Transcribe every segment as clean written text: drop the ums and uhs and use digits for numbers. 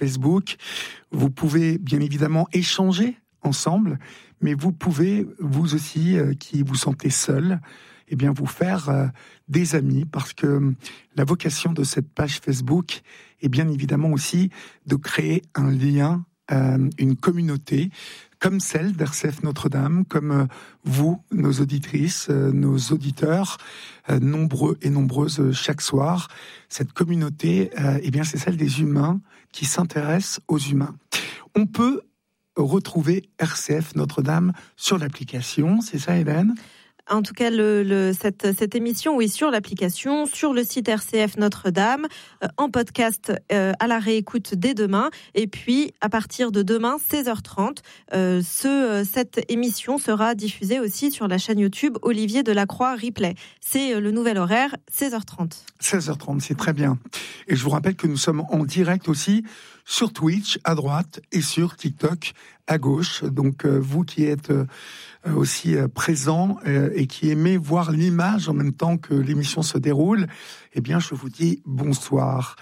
Facebook. Vous pouvez bien évidemment échanger ensemble, mais vous pouvez, vous aussi, qui vous sentez seul, eh bien, vous faire des amis, parce que la vocation de cette page Facebook est bien évidemment aussi de créer un lien, une communauté, comme celle d'RCF Notre-Dame, comme vous, nos auditrices, nos auditeurs, nombreux et nombreuses chaque soir. Cette communauté, eh bien, c'est celle des humains qui s'intéressent aux humains. On peut retrouver RCF Notre-Dame sur l'application, c'est ça, Hélène ? En tout cas, cette émission, oui, sur l'application, sur le site RCF Notre-Dame, en podcast à la réécoute dès demain. Et puis, à partir de demain, 16h30, cette émission sera diffusée aussi sur la chaîne YouTube Olivier Delacroix Replay. C'est le nouvel horaire, 16h30. 16h30, c'est très bien. Et je vous rappelle que nous sommes en direct aussi sur Twitch à droite et sur TikTok à gauche. Donc, vous qui êtes aussi présent et qui aimez voir l'image en même temps que l'émission se déroule, eh bien, je vous dis bonsoir.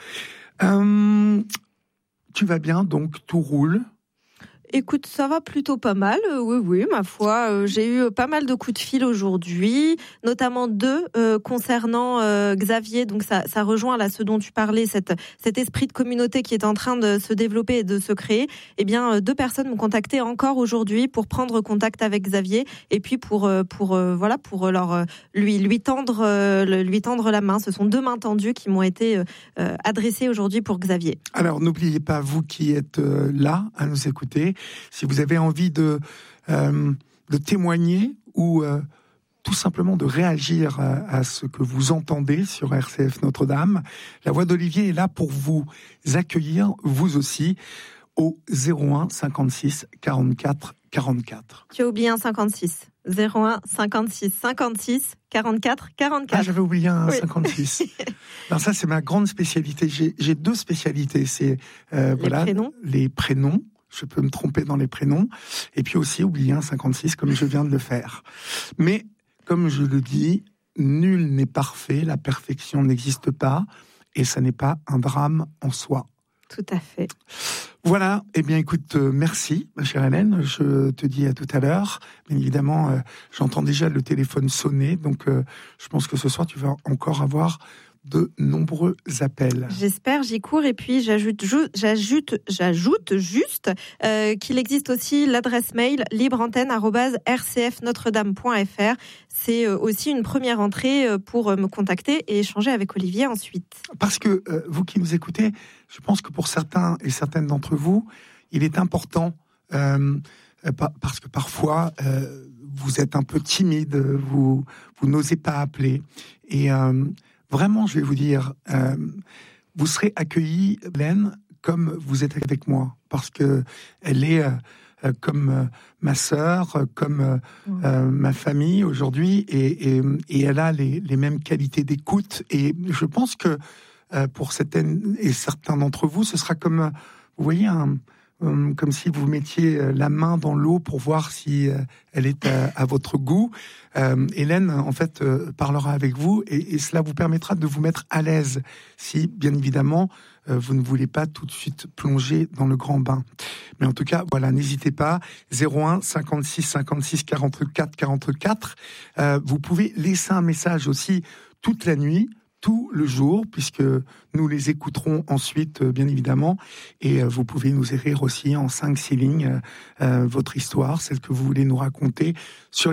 Tu vas bien, donc tout roule ? Écoute, ça va plutôt pas mal, oui, ma foi. J'ai eu pas mal de coups de fil aujourd'hui, notamment 2 concernant Xavier. Donc ça rejoint là ce dont tu parlais, cet esprit de communauté qui est en train de se développer et de se créer. Eh bien, 2 personnes m'ont contacté encore aujourd'hui pour prendre contact avec Xavier et puis pour leur lui tendre la main. Ce sont 2 mains tendues qui m'ont été adressées aujourd'hui pour Xavier. Alors n'oubliez pas, vous qui êtes là à nous écouter, si vous avez envie de témoigner ou tout simplement de réagir à ce que vous entendez sur RCF Notre-Dame, la voix d'Olivier est là pour vous accueillir, vous aussi, au 01 56 44 44. Tu as oublié un 56. 01 56 56 44 44. Ah, j'avais oublié un 56. Alors ça, c'est ma grande spécialité. J'ai 2 spécialités. C'est les prénoms. Je peux me tromper dans les prénoms. Et puis aussi oublier un 56, comme je viens de le faire. Mais, comme je le dis, nul n'est parfait, la perfection n'existe pas, et ça n'est pas un drame en soi. Tout à fait. Voilà, eh bien écoute, merci ma chère Hélène, je te dis à tout à l'heure. Bien évidemment, j'entends déjà le téléphone sonner, donc je pense que ce soir tu vas encore avoir de nombreux appels. J'espère, j'y cours. Et puis j'ajoute juste qu'il existe aussi l'adresse mail libreantenne@rcfnotredame.fr. C'est aussi une première entrée pour me contacter et échanger avec Olivier ensuite. Parce que vous qui nous écoutez, je pense que pour certains et certaines d'entre vous, il est important parce que parfois vous êtes un peu timide, vous n'osez pas appeler et vraiment, je vais vous dire, vous serez accueillis, Hélène, comme vous êtes avec moi, parce que elle est comme ma sœur, comme ma famille aujourd'hui, et elle a les mêmes qualités d'écoute. Et je pense que pour certaines et certains d'entre vous, ce sera comme, vous voyez, comme si vous mettiez la main dans l'eau pour voir si elle est à votre goût. Hélène, en fait, parlera avec vous et cela vous permettra de vous mettre à l'aise si, bien évidemment, vous ne voulez pas tout de suite plonger dans le grand bain. Mais en tout cas, voilà, n'hésitez pas. 01 56 56 44 44. Vous pouvez laisser un message aussi toute la nuit, tout le jour, puisque nous les écouterons ensuite, bien évidemment, et vous pouvez nous écrire aussi en 5-6 lignes votre histoire, celle que vous voulez nous raconter, sur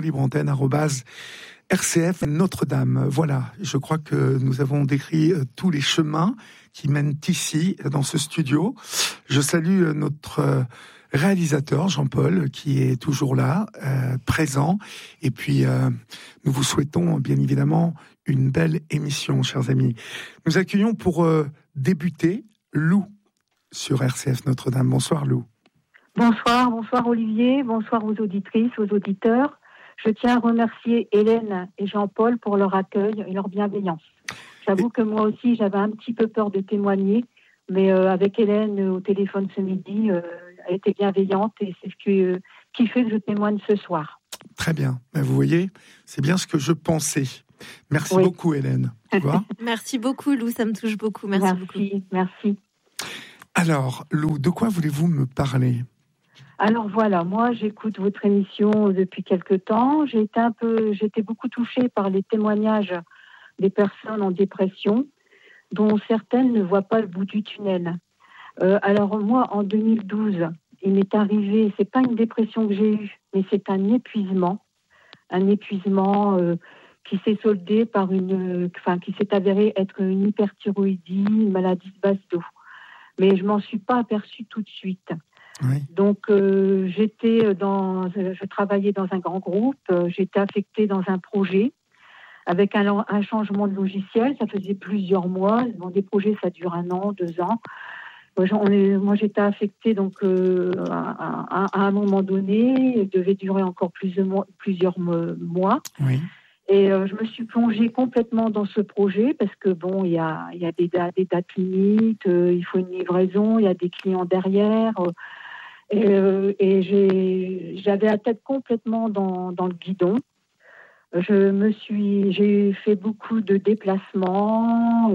libreantenne@RCF Notre-Dame. Voilà, je crois que nous avons décrit tous les chemins qui mènent ici, dans ce studio. Je salue notre réalisateur Jean-Paul, qui est toujours là, présent, et puis nous vous souhaitons bien évidemment une belle émission, chers amis. Nous accueillons pour débuter Lou sur RCF Notre-Dame. Bonsoir Lou. Bonsoir Olivier, bonsoir aux auditrices, aux auditeurs. Je tiens à remercier Hélène et Jean-Paul pour leur accueil et leur bienveillance. J'avoue que moi aussi j'avais un petit peu peur de témoigner, mais avec Hélène au téléphone ce midi, elle était bienveillante et c'est ce qui fait que je témoigne ce soir. Très bien, vous voyez, c'est bien ce que je pensais. Merci beaucoup Hélène. Tu vois. Merci beaucoup Lou, ça me touche beaucoup. Merci beaucoup. Merci. Alors, Lou, de quoi voulez-vous me parler ? Alors voilà, moi j'écoute votre émission depuis quelque temps. J'étais beaucoup touchée par les témoignages des personnes en dépression, dont certaines ne voient pas le bout du tunnel. Alors moi, en 2012, il m'est arrivé, c'est pas une dépression que j'ai eue, mais c'est un épuisement qui s'est soldé par qui s'est avéré être une hyperthyroïdie, une maladie de base d'eau. Mais je m'en suis pas aperçue tout de suite. Oui. Donc je travaillais dans un grand groupe, j'étais affectée dans un projet avec un changement de logiciel. Ça faisait plusieurs mois. Bon, des projets ça dure 1 an, 2 ans. Moi j'étais affectée donc à un moment donné, il devait durer encore plusieurs mois. Oui. Et je me suis plongée complètement dans ce projet parce que bon, il y a des dates limites, il faut une livraison, il y a des clients derrière. Et j'avais la tête complètement dans le guidon. J'ai fait beaucoup de déplacements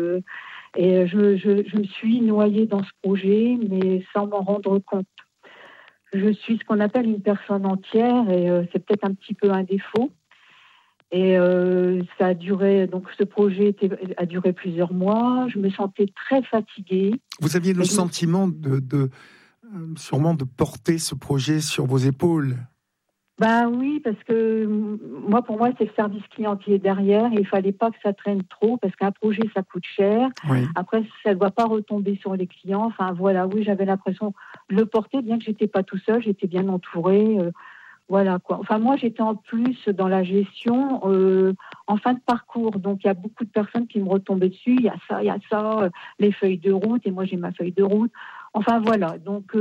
et je me suis noyée dans ce projet, mais sans m'en rendre compte. Je suis ce qu'on appelle une personne entière et c'est peut-être un petit peu un défaut. Et ça a duré, donc ce projet a duré plusieurs mois. Je me sentais très fatiguée. Vous aviez le sentiment sûrement de porter ce projet sur vos épaules. Ben oui, parce que pour moi, c'est le service client qui est derrière et il fallait pas que ça traîne trop parce qu'un projet, ça coûte cher. Oui. Après, ça ne doit pas retomber sur les clients. Enfin, voilà, oui, j'avais l'impression de le porter, bien que j'étais pas tout seul, j'étais bien entourée. Voilà, quoi. Enfin, moi, j'étais en plus dans la gestion en fin de parcours. Donc, il y a beaucoup de personnes qui me retombaient dessus. Il y a ça, les feuilles de route. Et moi, j'ai ma feuille de route. Enfin, voilà. Donc,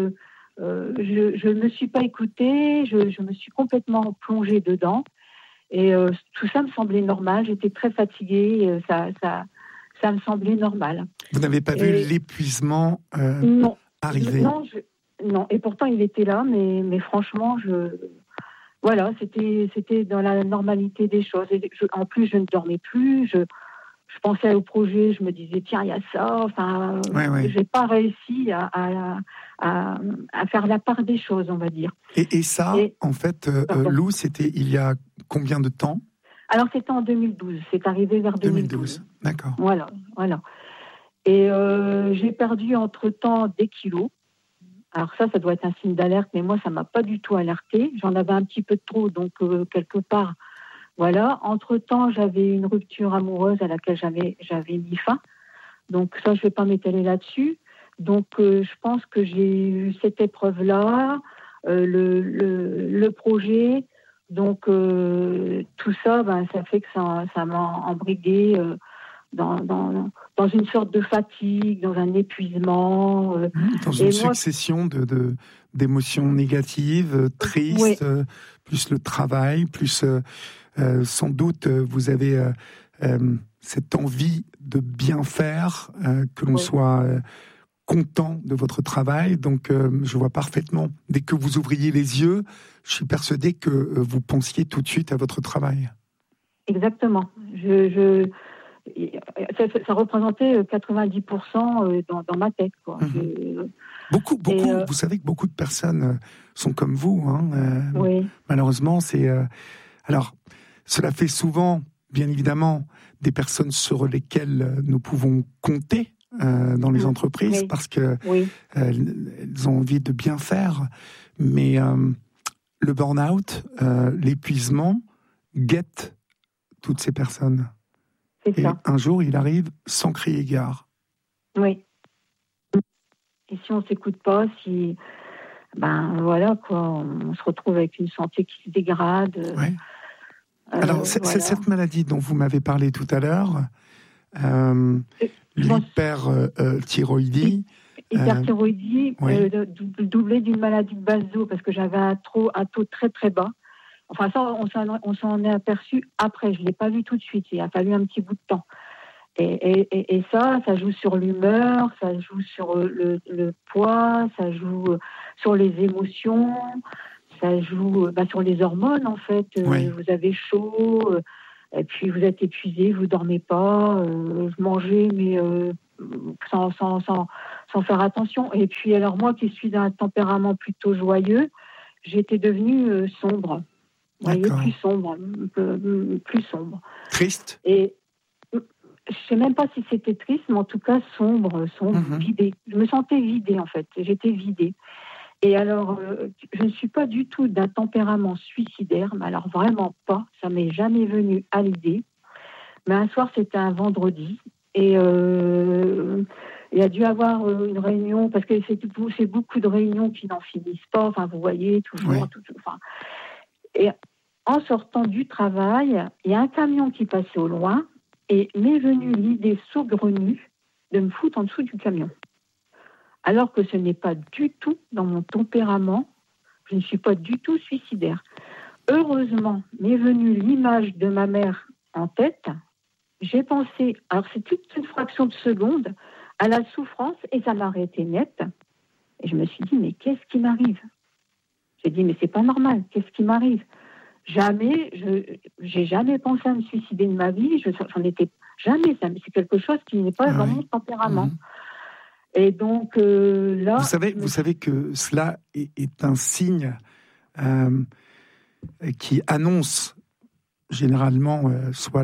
je ne me suis pas écoutée, je me complètement plongée dedans et tout ça me semblait normal, j'étais très fatiguée, ça me semblait normal. Vous n'avez pas vu l'épuisement arriver ? Non, et pourtant il était là, mais franchement, voilà, c'était dans la normalité des choses. Et en plus, je ne dormais plus, je pensais au projet, je me disais tiens, il y a ça. Enfin, j'ai pas réussi à faire la part des choses, on va dire. Et ça, en fait, Lou, c'était il y a combien de temps ? Alors c'était en 2012, c'est arrivé vers 2012. D'accord. Voilà. Et j'ai perdu entre-temps des kilos. Alors ça doit être un signe d'alerte, mais moi ça m'a pas du tout alertée. J'en avais un petit peu trop, donc quelque part. Voilà. Entre-temps, j'avais une rupture amoureuse à laquelle j'avais mis fin. Donc ça, je ne vais pas m'étaler là-dessus. Donc je pense que j'ai eu cette épreuve-là, le projet. Donc tout ça, ça fait que ça m'a embriguée dans une sorte de fatigue, dans un épuisement. Dans une succession d'émotions négatives, tristes, plus le travail, plus... sans doute, vous avez cette envie de bien faire, que l'on soit content de votre travail. Donc, je vois parfaitement, dès que vous ouvriez les yeux, je suis persuadé que vous pensiez tout de suite à votre travail. Exactement. Ça représentait 90% dans ma tête, quoi. Beaucoup. Vous savez que beaucoup de personnes sont comme vous. Oui. Malheureusement, c'est... Alors, cela fait souvent, bien évidemment, des personnes sur lesquelles nous pouvons compter dans les entreprises parce que elles ont envie de bien faire. Mais le burn-out, l'épuisement, guette toutes ces personnes. C'est ça. Un jour, il arrive sans crier gare. Oui. Et si on ne s'écoute pas, voilà, quoi, on se retrouve avec une santé qui se dégrade. Oui. Alors, c'est cette maladie dont vous m'avez parlé tout à l'heure, l'hyperthyroïdie. Hyperthyroïdie, doublée d'une maladie de base d'eau, parce que j'avais un taux très très bas. Enfin, ça, on s'en est aperçu après. Je ne l'ai pas vu tout de suite. Il a fallu un petit bout de temps. Et ça joue sur l'humeur, ça joue sur le poids, ça joue sur les émotions, ça joue sur les hormones, en fait. Vous avez chaud. Et puis vous êtes épuisé, vous dormez pas, je mangeais, mais sans faire attention. Et puis alors moi qui suis d'un tempérament plutôt joyeux, j'étais devenue sombre. Vous voyez, plus sombre. Triste. Et je sais même pas si c'était triste, mais en tout cas sombre, vidée. Je me sentais vidée en fait. J'étais vidée. Et alors, je ne suis pas du tout d'un tempérament suicidaire, mais alors vraiment pas. Ça m'est jamais venu à l'idée. Mais un soir, c'était un vendredi, et il y a dû avoir une réunion, parce que c'est beaucoup de réunions qui n'en finissent pas. Enfin, vous voyez, toujours. Enfin, et en sortant du travail, il y a un camion qui passait au loin, et m'est venue l'idée saugrenue de me foutre en dessous du camion. Alors que ce n'est pas du tout dans mon tempérament, je ne suis pas du tout suicidaire. Heureusement, m'est venue l'image de ma mère en tête. J'ai pensé, alors c'est toute une fraction de seconde, à la souffrance, et ça m'a arrêté net. Et je me suis dit, mais qu'est-ce qui m'arrive ? J'ai dit, mais c'est pas normal, qu'est-ce qui m'arrive ? J'ai jamais pensé à me suicider de ma vie, j'en étais jamais, c'est quelque chose qui n'est pas dans mon tempérament. Et donc là... Vous savez que cela est un signe qui annonce généralement soit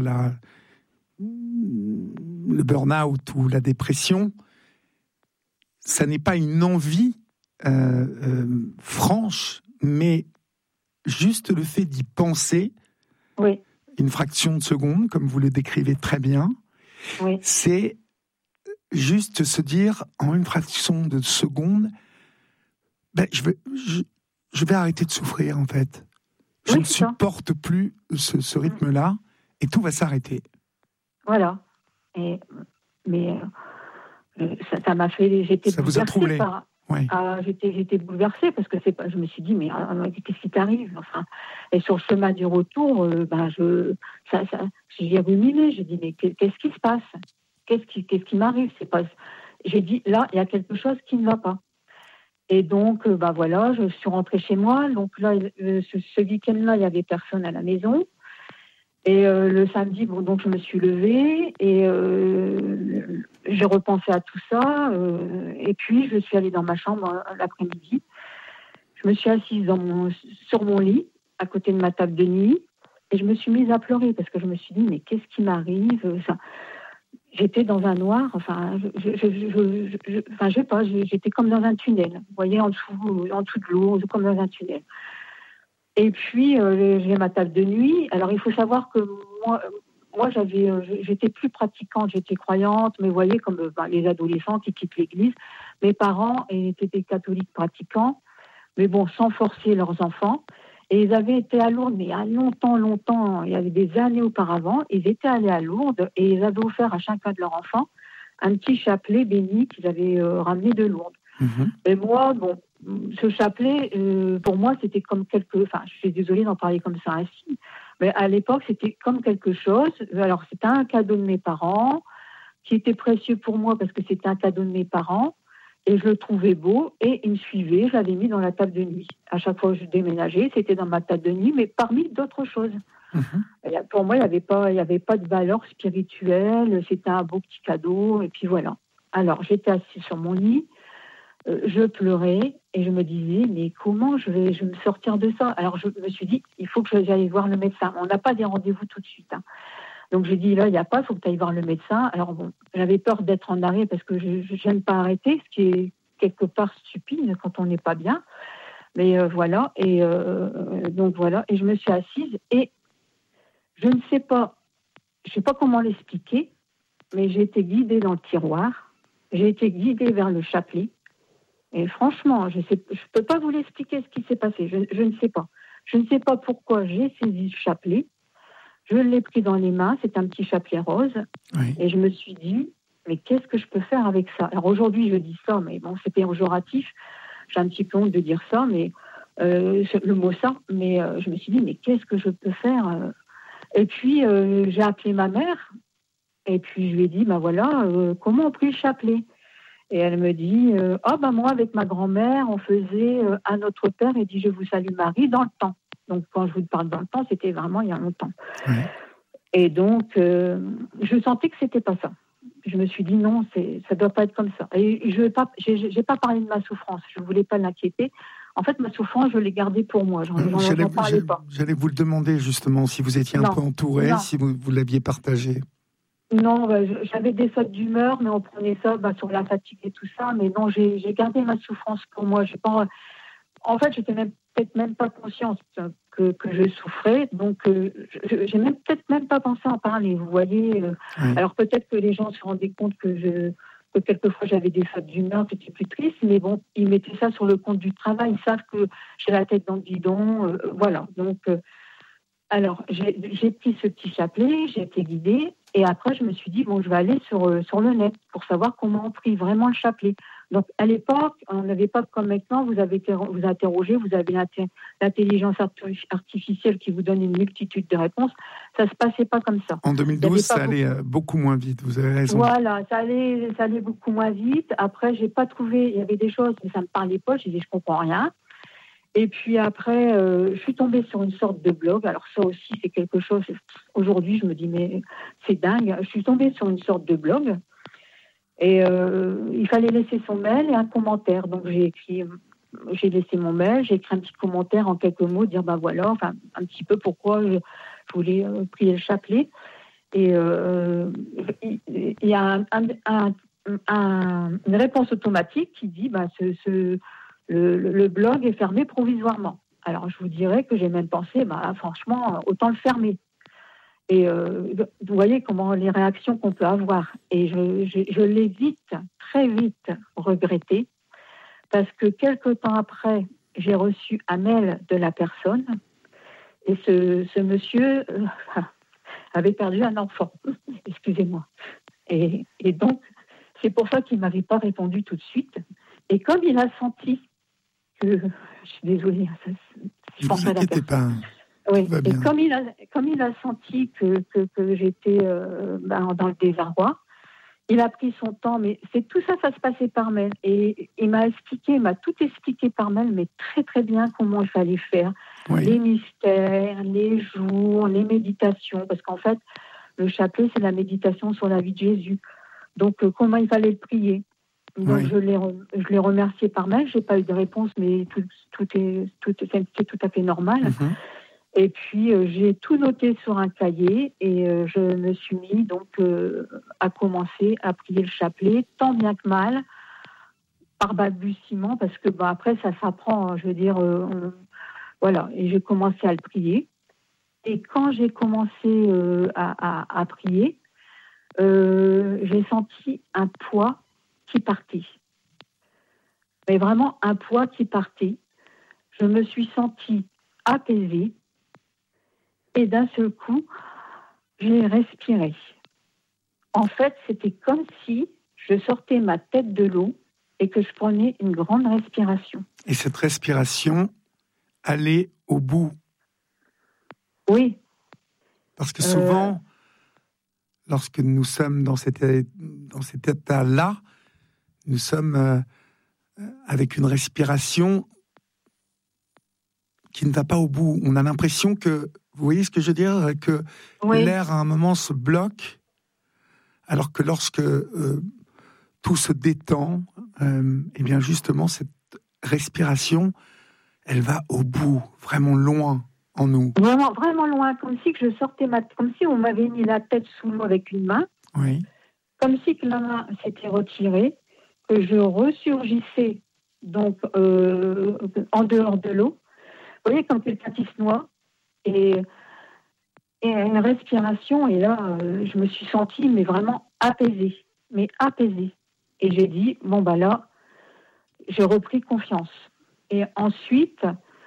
le burn-out ou la dépression. Ça n'est pas une envie franche, mais juste le fait d'y penser, une fraction de seconde, comme vous le décrivez très bien, c'est juste se dire en une fraction de seconde, je vais arrêter de souffrir en fait. Je ne supporte plus ce rythme-là et tout va s'arrêter. Voilà. Mais ça m'a fait... Ça vous a troublé. J'étais bouleversée parce que je me suis dit, mais qu'est-ce qui t'arrive ? Enfin, et sur le chemin du retour, j'ai ruminé. J'ai dit, mais qu'est-ce qui se passe ? Qu'est-ce qui m'arrive ? J'ai dit, là, il y a quelque chose qui ne va pas. Et donc, voilà, je suis rentrée chez moi. Donc là, ce week-end-là, il n'y avait personne à la maison. Et le samedi, donc je me suis levée et j'ai repensé à tout ça. Et puis, je suis allée dans ma chambre l'après-midi. Je me suis assise sur mon lit, à côté de ma table de nuit, et je me suis mise à pleurer parce que je me suis dit, mais qu'est-ce qui m'arrive ? J'étais dans un noir, je sais pas, j'étais comme dans un tunnel. Vous voyez, en dessous de l'eau, comme dans un tunnel. Et puis, j'ai ma table de nuit. Alors, il faut savoir que moi j'étais plus pratiquante, j'étais croyante, mais vous voyez, comme les adolescents qui quittent l'église. Mes parents étaient des catholiques pratiquants, mais bon, sans forcer leurs enfants. Et ils avaient été à Lourdes, mais il y a longtemps, il y avait des années auparavant, ils étaient allés à Lourdes et ils avaient offert à chacun de leurs enfants un petit chapelet béni qu'ils avaient ramené de Lourdes. Et moi, ce chapelet, pour moi, c'était comme je suis désolée d'en parler comme ça ainsi, mais à l'époque, c'était comme quelque chose. Alors, c'était un cadeau de mes parents, qui était précieux pour moi parce que c'était un cadeau de mes parents, et je le trouvais beau, et il me suivait, je l'avais mis dans la table de nuit. À chaque fois que je déménageais, c'était dans ma table de nuit, mais parmi d'autres choses. Pour moi, il n'y avait pas de valeur spirituelle, c'était un beau petit cadeau, et puis voilà. Alors, j'étais assise sur mon lit, je pleurais et je me disais, mais comment je vais me sortir de ça ? Alors, je me suis dit, il faut que j'aille voir le médecin. On n'a pas des rendez-vous tout de suite. Donc, j'ai dit, là, il n'y a pas, il faut que tu ailles voir le médecin. Alors, j'avais peur d'être en arrêt parce que je n'aime pas arrêter, ce qui est quelque part stupide quand on n'est pas bien. Mais voilà. Et donc, voilà. Et je me suis assise et je ne sais pas comment l'expliquer, mais j'ai été guidée dans le tiroir. J'ai été guidée vers le chapelet. Et franchement, je peux pas vous l'expliquer ce qui s'est passé. Je ne sais pas. Je ne sais pas pourquoi j'ai saisi le chapelet. Je l'ai pris dans les mains. C'est un petit chapelet rose. Et je me suis dit, mais qu'est-ce que je peux faire avec ça ? Alors aujourd'hui, je dis ça, mais bon, c'est péjoratif. J'ai un petit peu honte de dire ça, mais le mot ça. Mais je me suis dit, mais qu'est-ce que je peux faire ? Et puis, j'ai appelé ma mère. Et puis, je lui ai dit, voilà, comment on prie le chapelet ? Et elle me dit, moi, avec ma grand-mère, on faisait à notre Père et dit, je vous salue Marie, dans le temps. Donc, quand je vous parle dans le temps, c'était vraiment il y a longtemps. Et donc, je sentais que c'était pas ça. Je me suis dit non, ça doit pas être comme ça. Et j'ai pas parlé de ma souffrance. Je voulais pas l'inquiéter. En fait, ma souffrance, je l'ai gardée pour moi. J'en parlais pas. J'allais vous le demander justement si vous étiez un peu entouré, si vous l'aviez partagé. Non, j'avais des sautes d'humeur, mais on prenait ça sur la fatigue et tout ça. Mais non, j'ai gardé ma souffrance pour moi. En fait, j'étais peut-être même pas consciente que je souffrais, donc j'ai peut-être même pas pensé à en parler. Vous voyez. Oui. Alors peut-être que les gens se rendaient compte que quelquefois j'avais des sautes d'humeur, que j'étais plus triste, mais bon, ils mettaient ça sur le compte du travail. Ils savent que j'ai la tête dans le guidon, voilà. Donc, alors j'ai pris ce petit chapelet, j'ai été guidée. Et après, je me suis dit, je vais aller sur le net pour savoir comment on prie vraiment le chapelet. Donc, à l'époque, on n'avait pas comme maintenant, vous interrogez, vous avez l'intelligence artificielle qui vous donne une multitude de réponses. Ça ne se passait pas comme ça. En 2012, ça allait beaucoup moins vite, vous avez raison. Voilà, ça allait beaucoup moins vite. Après, j'ai pas trouvé, il y avait des choses, mais ça ne me parlait pas. J'ai dit, je comprends rien. Et puis après, je suis tombée sur une sorte de blog. Alors ça aussi, c'est quelque chose. Aujourd'hui, je me dis, mais c'est dingue. Je suis tombée sur une sorte de blog. Et il fallait laisser son mail et un commentaire. Donc j'ai laissé mon mail, j'ai écrit un petit commentaire en quelques mots, dire voilà, enfin un petit peu pourquoi je voulais prier le chapelet. Et il y a une réponse automatique qui dit le blog est fermé provisoirement. Alors, je vous dirais que j'ai même pensé, franchement, autant le fermer. Et vous voyez comment les réactions qu'on peut avoir. Et je l'ai très vite regretté, parce que quelque temps après, j'ai reçu un mail de la personne, et ce monsieur avait perdu un enfant. Excusez-moi. Et donc, c'est pour ça qu'il ne m'avait pas répondu tout de suite. Et comme il a senti je suis désolée, je pense à la personne. Pas. Oui. Et comme il a senti que j'étais dans le désarroi, il a pris son temps. Mais tout ça se passait par mail. Et il m'a tout expliqué par mail, mais très très bien comment il fallait faire. Oui. Les mystères, les jours, les méditations. Parce qu'en fait, le chapelet, c'est la méditation sur la vie de Jésus. Donc, comment il fallait le prier. Donc, oui. Je l'ai remercié par mail. Je n'ai pas eu de réponse, mais c'est tout à fait normal. Mm-hmm. Et puis, j'ai tout noté sur un cahier et je me suis mis donc à commencer à prier le chapelet, tant bien que mal, par balbutiement, parce que après, ça s'apprend, je veux dire, voilà. Et j'ai commencé à le prier. Et quand j'ai commencé à prier, j'ai senti un poids qui partait. Mais vraiment un poids qui partait. Je me suis sentie apaisée et d'un seul coup, j'ai respiré. En fait, c'était comme si je sortais ma tête de l'eau et que je prenais une grande respiration. Et cette respiration allait au bout. Oui. Parce que souvent, lorsque nous sommes dans cet état-là, nous sommes avec une respiration qui ne va pas au bout. On a l'impression que, vous voyez ce que je veux dire, que oui. L'air à un moment se bloque, alors que lorsque tout se détend, eh bien justement cette respiration, elle va au bout, vraiment loin en nous. Vraiment, vraiment loin, comme si que je sortais comme si on m'avait mis la tête sous l'eau avec une main, oui. Comme si que la main s'était retirée, que je ressurgissais donc en dehors de l'eau. Vous voyez, comme quelqu'un qui se noie, et une respiration, et là, je me suis sentie, mais vraiment apaisée. Et j'ai dit, là, j'ai repris confiance. Et ensuite,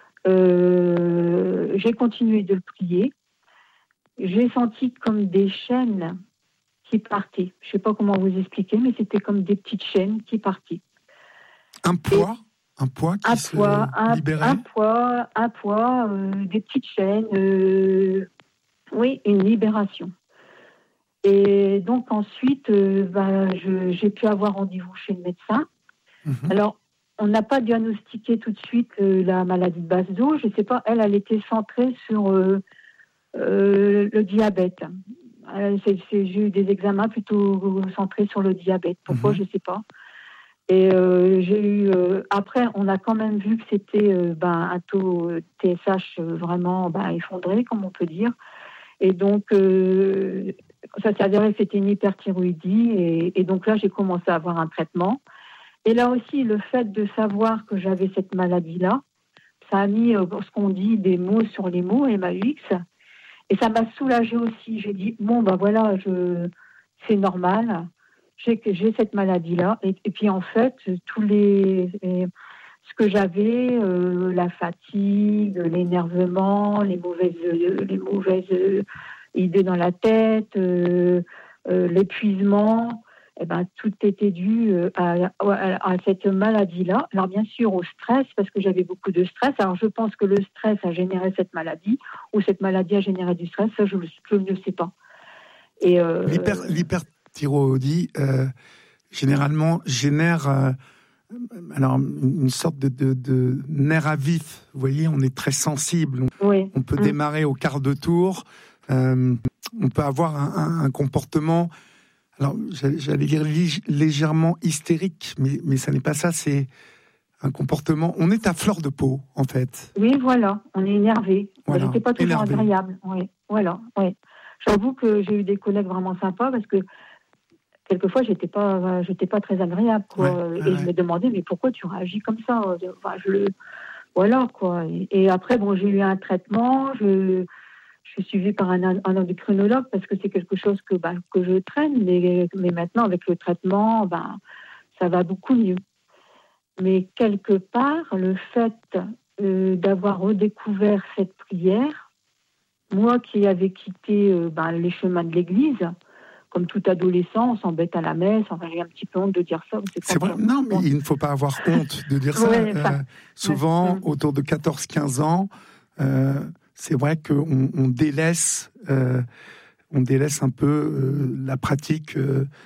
j'ai continué de prier. J'ai senti comme des chaînes qui partaient. Je ne sais pas comment vous expliquer, mais c'était comme des petites chaînes qui partaient. Un poids qui se libérait. Un poids, des petites chaînes. Oui, une libération. Et donc ensuite, j'ai pu avoir rendez-vous chez le médecin. Mm-hmm. Alors, on n'a pas diagnostiqué tout de suite la maladie de Basedow. Je ne sais pas, elle était centrée sur Le diabète. J'ai eu des examens plutôt centrés sur le diabète. Pourquoi, je ne sais pas. Et j'ai eu. Après, on a quand même vu que c'était un taux TSH vraiment effondré, comme on peut dire. Et donc, ça s'est avéré que c'était une hyperthyroïdie. Et donc là, j'ai commencé à avoir un traitement. Et là aussi, le fait de savoir que j'avais cette maladie-là, ça a mis ce qu'on dit des mots sur les mots, MAUX. Et ça m'a soulagée aussi. J'ai dit, voilà, c'est normal. J'ai cette maladie-là. Et puis, en fait, ce que j'avais, la fatigue, l'énervement, les mauvaises idées dans la tête, l'épuisement, tout était dû à cette maladie-là. Alors, bien sûr, au stress, parce que j'avais beaucoup de stress. Alors, je pense que le stress a généré cette maladie, ou cette maladie a généré du stress, ça, je ne sais pas. Et l'hyperthyroïdie, généralement, génère une sorte de nerf à vif. Vous voyez, on est très sensible. On peut démarrer au quart de tour. On peut avoir un comportement... Alors, j'allais dire légèrement hystérique, mais ça n'est pas ça, c'est un comportement... On est à fleur de peau, en fait. Oui, voilà, on est énervé. Voilà. C'était pas toujours agréable. Oui, voilà, oui. J'avoue que j'ai eu des collègues vraiment sympas, parce que quelquefois, j'étais pas très agréable, quoi. Je me demandais, mais pourquoi tu réagis comme ça? Voilà, quoi. Et après, j'ai eu un traitement, je suis suivie par un endocrinologue parce que c'est quelque chose que je traîne, mais maintenant, avec le traitement, ça va beaucoup mieux. Mais quelque part, le fait d'avoir redécouvert cette prière, moi qui avais quitté les chemins de l'Église, comme tout adolescent, on s'embête à la messe. Enfin, j'ai un petit peu honte de dire ça. C'est vrai. Non, mais il ne faut pas avoir honte de dire ça. Souvent, autour de 14-15 ans, c'est vrai qu'on délaisse un peu la pratique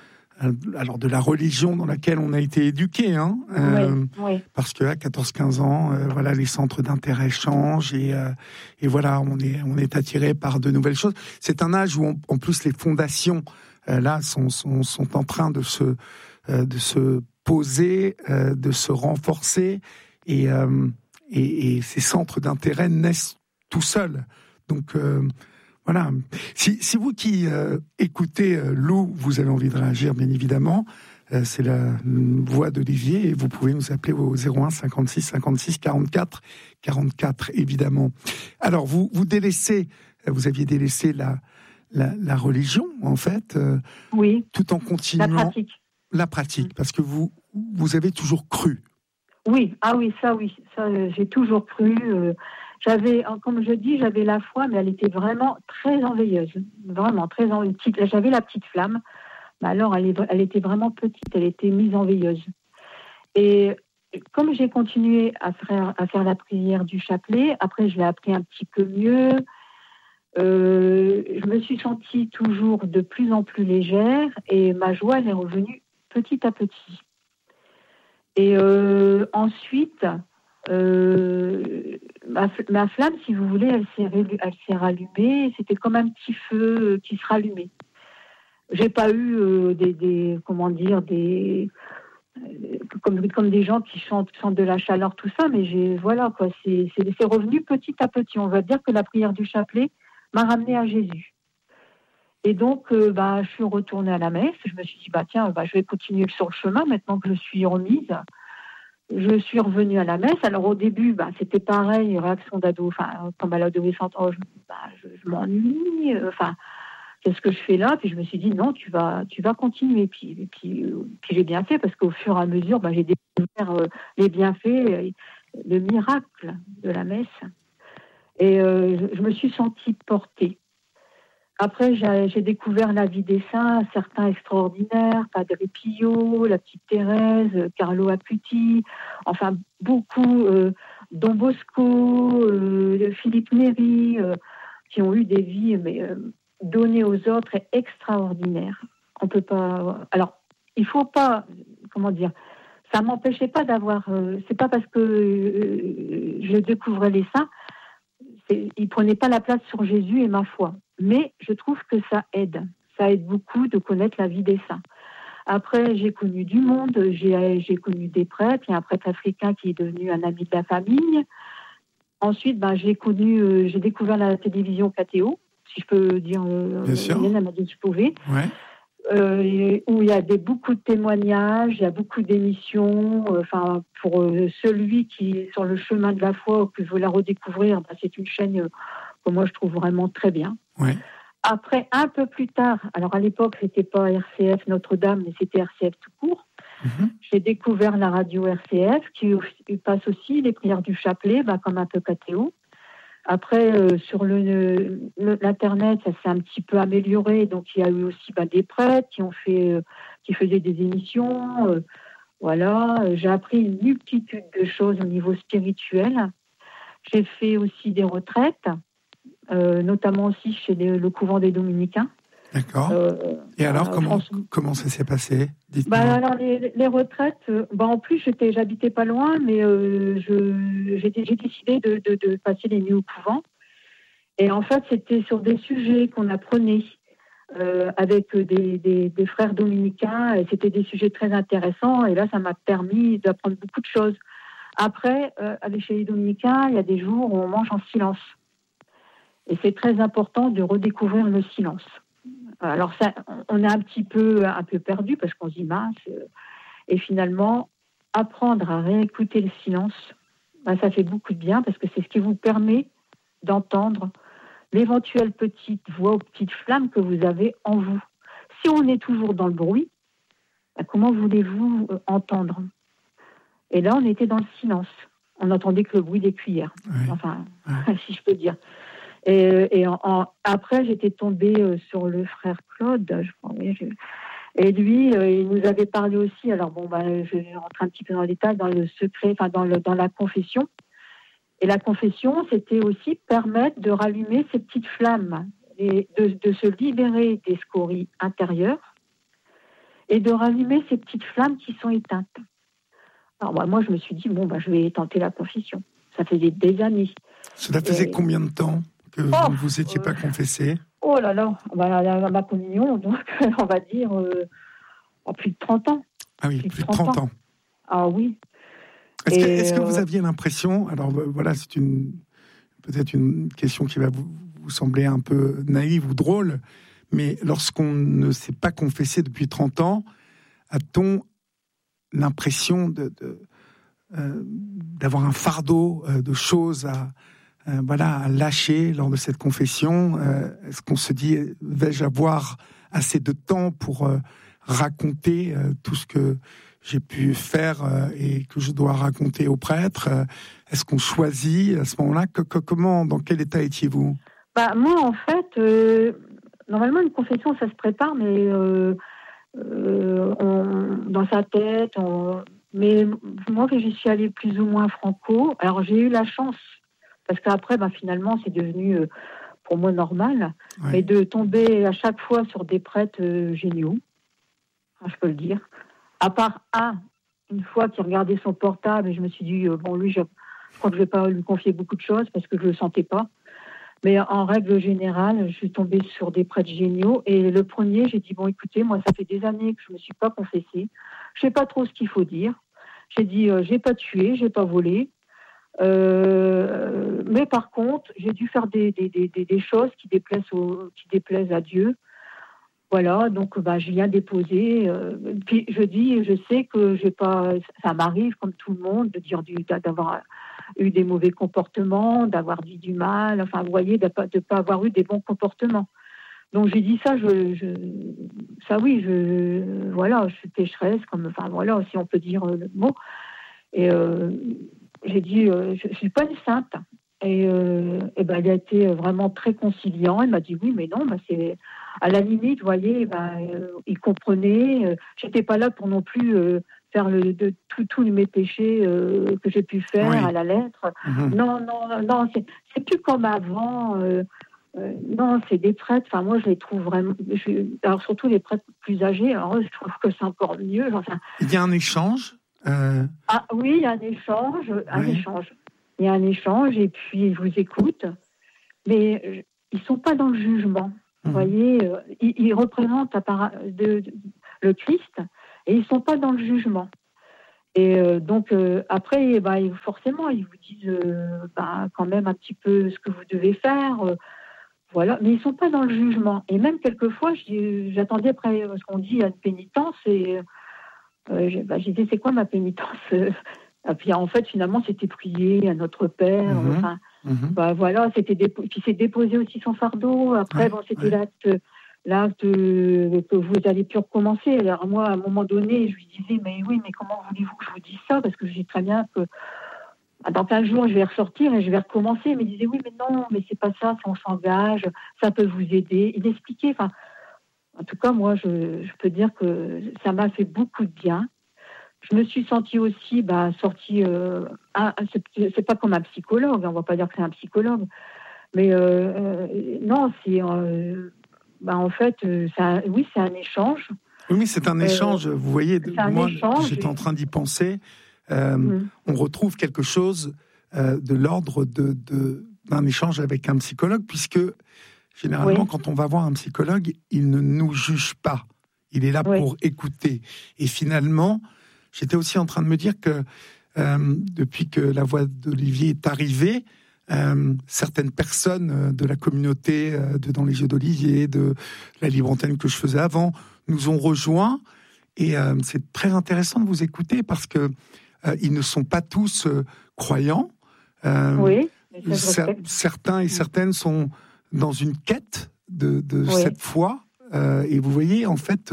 de la religion dans laquelle on a été éduqué. Parce qu'à 14-15 ans, les centres d'intérêt changent et voilà, on est attiré par de nouvelles choses. C'est un âge où, en plus, les fondations là sont en train de se poser, de se renforcer et ces centres d'intérêt naissent tout seuls. Donc voilà. Si vous qui écoutez Lou, vous avez envie de réagir, bien évidemment, c'est la voix d'Olivier et vous pouvez nous appeler au 01 56 56 44 44, évidemment. Alors vous aviez délaissé la religion, en fait, oui, tout en continuant la pratique, parce que vous avez toujours cru. Oui, ça, j'ai toujours cru. J'avais, comme je dis, j'avais la foi, mais elle était vraiment très enveilleuse, vraiment très petite. J'avais la petite flamme, mais alors elle était vraiment petite, elle était mise en veilleuse. Et comme j'ai continué à faire la prière du chapelet, après je l'ai appris un petit peu mieux. Je me suis sentie toujours de plus en plus légère et ma joie elle est revenue petit à petit. Et ensuite, ma flamme, si vous voulez, elle s'est rallumée. C'était comme un petit feu qui se rallumait. J'ai pas eu comme des gens qui sentent de la chaleur, tout ça, mais c'est revenu petit à petit. On va dire que la prière du chapelet m'a ramenée à Jésus. Et donc, je suis retournée à la messe. Je me suis dit, je vais continuer sur le chemin maintenant que je suis remise. Je suis revenue à la messe. Alors, au début, c'était pareil, réaction d'ado. Enfin, comme à l'adolescente, je m'ennuie. Qu'est-ce que je fais là? Puis je me suis dit, non, tu vas continuer. Puis j'ai bien fait parce qu'au fur et à mesure, j'ai découvert les bienfaits, le miracle de la messe. Et je me suis sentie portée. Après, j'ai découvert la vie des saints, certains extraordinaires, Padre Pio, la petite Thérèse, Carlo Acuti, enfin beaucoup, Don Bosco, Philippe Néri, qui ont eu des vies données aux autres et extraordinaires. On peut pas. Alors, il faut pas, ça m'empêchait pas d'avoir. C'est pas parce que je découvrais les saints. ils prenaient pas la place sur Jésus et ma foi. Mais je trouve que ça aide. Ça aide beaucoup de connaître la vie des saints. Après, j'ai connu du monde, j'ai connu des prêtres. Il y a un prêtre africain qui est devenu un ami de la famille. Ensuite, j'ai découvert la télévision KTO, si je peux dire. Bien sûr. Hélène m'a dit que je pouvais. Ouais. Où il y a beaucoup de témoignages, il y a beaucoup d'émissions. Pour celui qui est sur le chemin de la foi ou que je veux la redécouvrir, c'est une chaîne que moi je trouve vraiment très bien. Ouais. Après, un peu plus tard, alors à l'époque, c'était pas RCF Notre-Dame, mais c'était RCF tout court. J'ai découvert la radio RCF qui passe aussi les prières du chapelet, comme un peu KTO. Après, sur l'internet, ça s'est un petit peu amélioré, donc il y a eu aussi des prêtres qui faisaient des émissions. Voilà, j'ai appris une multitude de choses au niveau spirituel. J'ai fait aussi des retraites, notamment aussi chez le couvent des Dominicains. D'accord. Et alors, comment ça s'est passé? Dites-moi. Alors, les retraites, en plus, j'habitais pas loin, mais j'ai décidé de passer les nuits au couvent. Et en fait, c'était sur des sujets qu'on apprenait avec des frères dominicains, et c'était des sujets très intéressants. Et là, ça m'a permis d'apprendre beaucoup de choses. Après, chez les dominicains, il y a des jours où on mange en silence. Et c'est très important de redécouvrir le silence. Alors ça, on est un peu perdu parce qu'on se dit mince. Et finalement, apprendre à réécouter le silence, ça fait beaucoup de bien parce que c'est ce qui vous permet d'entendre l'éventuelle petite voix ou petite flamme que vous avez en vous. Si on est toujours dans le bruit, comment voulez-vous entendre? Et là, on était dans le silence. On n'entendait que le bruit des cuillères. Oui. Si je peux dire. Et après, j'étais tombée sur le frère Claude, je crois. Et lui, il nous avait parlé aussi. Alors je vais rentrer un petit peu dans le détail, dans le secret, dans la confession. Et la confession, c'était aussi permettre de rallumer ces petites flammes, et de se libérer des scories intérieures et de rallumer ces petites flammes qui sont éteintes. Alors moi, je me suis dit, je vais tenter la confession. Ça faisait des années. Cela faisait combien de temps que vous ne vous étiez pas confessé? Oh là là, ma communion, donc on va dire plus de 30 ans. Ah oui, plus de 30 ans. Ah oui. Est-ce que vous aviez l'impression, alors voilà, c'est peut-être une question qui va vous sembler un peu naïve ou drôle, mais lorsqu'on ne s'est pas confessé depuis 30 ans, a-t-on l'impression d'avoir un fardeau de choses à lâcher lors de cette confession? Est-ce qu'on se dit, vais-je avoir assez de temps pour raconter tout ce que j'ai pu faire et que je dois raconter au prêtre? Est-ce qu'on choisit à ce moment-là? Dans quel état étiez-vous? Moi, en fait, normalement, une confession, ça se prépare, mais dans sa tête. Mais moi, j'y suis allée plus ou moins franco. Alors, j'ai eu la chance, parce qu'après, finalement, c'est devenu, pour moi, normal, mais de tomber à chaque fois sur des prêtres géniaux, je peux le dire. À part une fois qui regardait son portable, et je me suis dit, lui, je crois que je ne vais pas lui confier beaucoup de choses, parce que je ne le sentais pas. Mais en règle générale, je suis tombée sur des prêtres géniaux. Et le premier, j'ai dit, écoutez, moi, ça fait des années que je ne me suis pas confessée. Je ne sais pas trop ce qu'il faut dire. J'ai dit, je n'ai pas tué, je n'ai pas volé. Mais par contre, j'ai dû faire des choses qui déplaisent à Dieu. Voilà, donc je viens déposer. Puis je sais que ça m'arrive comme tout le monde d'avoir eu des mauvais comportements, d'avoir dit du mal. Enfin, vous voyez, de pas avoir eu des bons comportements. Donc j'ai dit ça. Je suis pécheresse, si on peut dire le mot. Et j'ai dit, je suis pas une sainte. Et il a été vraiment très conciliant. Il m'a dit oui, mais non, c'est à la limite, vous voyez, il comprenait. J'étais pas là pour non plus faire tous mes péchés que j'ai pu faire à la lettre. Mm-hmm. Non, c'est plus comme avant. Non, c'est des prêtres. Enfin, moi, je les trouve vraiment. Alors surtout les prêtres plus âgés. Alors, je trouve que c'est encore mieux. Il y a un échange. Ah oui, il y a un échange. Il y a un échange et puis ils vous écoutent. mais ils sont pas dans le jugement. Vous voyez, ils représentent le Christ et ils sont pas dans le jugement. Et donc après, forcément, ils vous disent quand même un petit peu ce que vous devez faire. Voilà, mais ils sont pas dans le jugement. Et même quelquefois, j'attendais après ce qu'on dit à une pénitence et j'ai dit c'est quoi ma pénitence? Et puis en fait, finalement, c'était prier à notre Père. Voilà, puis c'est déposer aussi son fardeau. Après, c'était l'acte que vous allez plus recommencer. Alors moi, à un moment donné, je lui disais mais comment voulez-vous que je vous dise ça? Parce que je dis très bien que dans 15 jours, je vais ressortir et je vais recommencer. Mais il disait oui, mais non, mais c'est pas ça, on s'engage, ça peut vous aider. Il expliquait, en tout cas, moi, je peux dire que ça m'a fait beaucoup de bien. Je me suis sentie aussi sortie. C'est pas comme un psychologue, on va pas dire que c'est un psychologue, mais non, c'est en fait, c'est un échange. Oui, c'est un échange. Vous voyez, moi, j'étais en train d'y penser. On retrouve quelque chose de l'ordre d'un échange avec un psychologue, puisque généralement, quand on va voir un psychologue, il ne nous juge pas. Il est là pour écouter. Et finalement, j'étais aussi en train de me dire que depuis que la voix d'Olivier est arrivée, certaines personnes de la communauté de Dans les yeux d'Olivier, de la libre antenne que je faisais avant, nous ont rejoints. Et c'est très intéressant de vous écouter parce que ils ne sont pas tous croyants. Certains et certaines sont dans une quête de cette foi. Et vous voyez, en fait,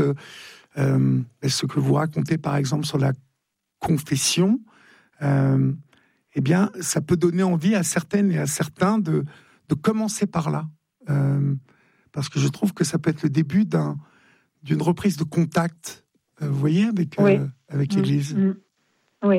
ce que vous racontez, par exemple, sur la confession, eh bien, ça peut donner envie à certaines et à certains de commencer par là. Parce que je trouve que ça peut être le début d'une reprise de contact, vous voyez, avec l'Église. Oui.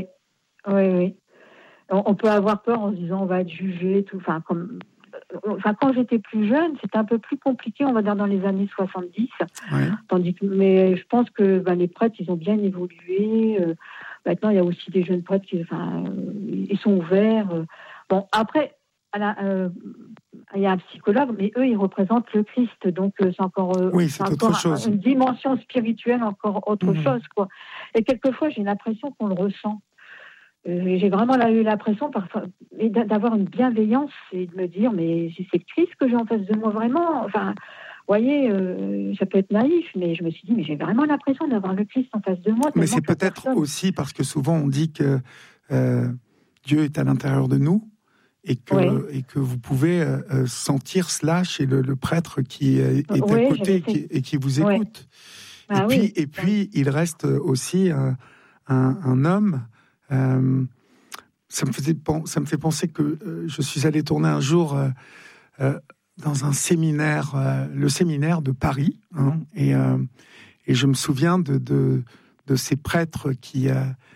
On peut avoir peur en se disant on va être jugé, tout. Quand j'étais plus jeune, c'était un peu plus compliqué, on va dire dans les années 70. Mais je pense que les prêtres, ils ont bien évolué. Maintenant, il y a aussi des jeunes prêtres qui, ils sont ouverts. Bon, après, il y a un psychologue, mais eux, ils représentent le Christ, donc c'est encore, une dimension spirituelle, encore autre chose, quoi. Et quelquefois, j'ai l'impression qu'on le ressent. J'ai vraiment eu l'impression parfois d'avoir une bienveillance et de me dire mais c'est Christ que j'ai en face de moi vraiment. Enfin, vous voyez, ça peut être naïf, mais je me suis dit mais j'ai vraiment l'impression d'avoir le Christ en face de moi. Mais c'est peut-être aussi parce que souvent on dit que Dieu est à l'intérieur de nous et que vous pouvez sentir cela chez le prêtre qui est à côté et qui vous écoute. Et puis il reste aussi un homme. Ça me fait penser que je suis allé tourner un jour dans un séminaire, le séminaire de Paris, et je me souviens de ces prêtres qui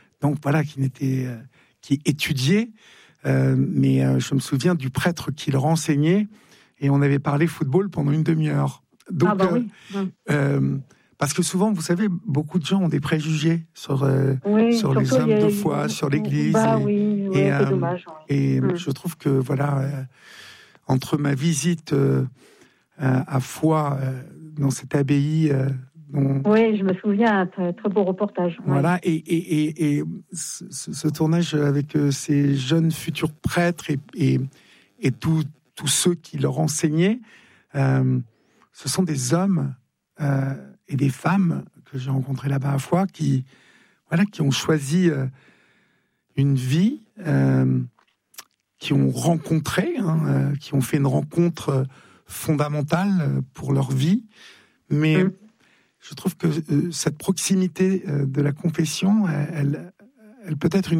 étudiaient, mais je me souviens du prêtre qui leur enseignait, et on avait parlé football pendant une demi-heure. Donc, parce que souvent, vous savez, beaucoup de gens ont des préjugés sur les hommes de foi, sur l'Église. C'est dommage. Je trouve que, entre ma visite à Foix, dans cette abbaye... je me souviens, un très, très beau reportage. Voilà, et ce tournage avec ces jeunes futurs prêtres et tous ceux qui leur enseignaient, ce sont des hommes... et des femmes que j'ai rencontrées là-bas à Foix qui ont choisi une vie, qui ont rencontré, qui ont fait une rencontre fondamentale pour leur vie. Mais je trouve que cette proximité de la confession, elle peut être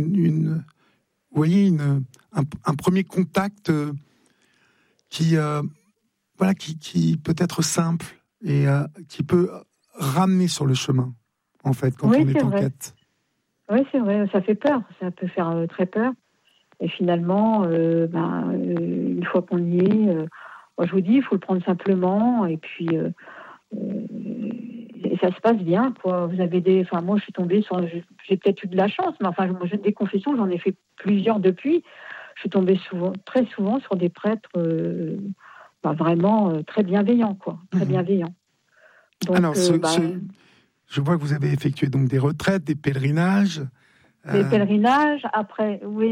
un premier contact qui peut être simple et qui peut ramener sur le chemin, en fait, quand on est en quête. Oui, c'est vrai, ça fait peur, ça peut faire très peur. Et finalement, une fois qu'on y est, moi je vous dis, il faut le prendre simplement, et puis et ça se passe bien, quoi. Vous avez moi je suis tombée sur, j'ai peut-être eu de la chance, mais moi des confessions, j'en ai fait plusieurs depuis. je suis tombée très souvent sur des prêtres vraiment très bienveillants, quoi. Très bienveillants. Donc, alors, je vois que vous avez effectué donc des retraites, des pèlerinages. Des pèlerinages, après, oui.